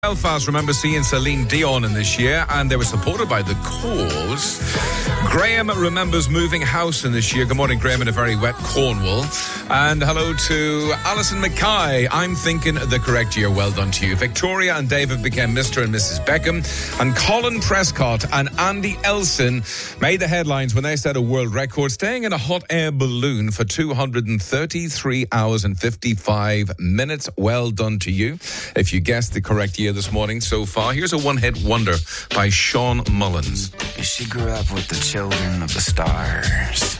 Belfast remember seeing Celine Dion in this year, and they were supported by The Cause. Graham remembers moving house in this year. Good morning, Graham, in a very wet Cornwall. And hello to Alison Mackay. I'm thinking the correct year. Well done to you. Victoria and David became Mr. and Mrs. Beckham. And Colin Prescott and Andy Elson made the headlines when they set a world record, staying in a hot air balloon for 233 hours and 55 minutes. Well done to you. If you guessed the correct year this morning so far, here's a one-hit wonder by Sean Mullins. She grew up with the children of the stars.